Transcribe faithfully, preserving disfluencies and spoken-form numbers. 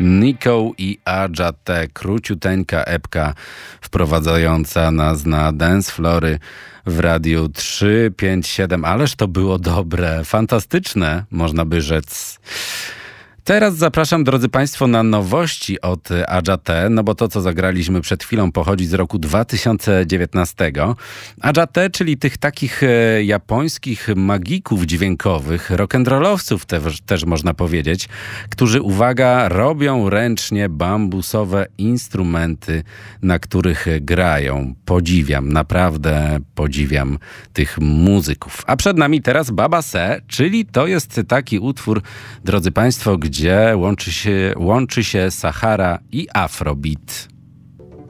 Nico i Adja T, króciuteńka epka wprowadzająca nas na dance flory w Radiu trzy pięć siedem. Ależ to było dobre, fantastyczne, można by rzec. Teraz zapraszam, drodzy Państwo, na nowości od Adja T, no bo to, co zagraliśmy przed chwilą, pochodzi z roku dwa tysiące dziewiętnastego. Adja T, czyli tych takich e, japońskich magików dźwiękowych, rock'n'rollowców też, też można powiedzieć, którzy, uwaga, robią ręcznie bambusowe instrumenty, na których grają. Podziwiam, naprawdę podziwiam tych muzyków. A przed nami teraz Baba Se, czyli to jest taki utwór, drodzy Państwo, gdzie łączy się, łączy się Sahara i Afrobeat.